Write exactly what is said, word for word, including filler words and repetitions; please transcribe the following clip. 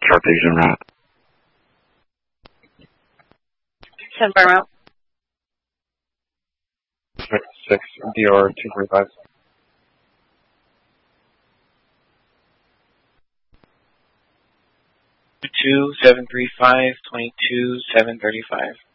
Cartesian rat. Ten Paramount. six D R two forty-five. two seven three five twenty-two seven thirty-five.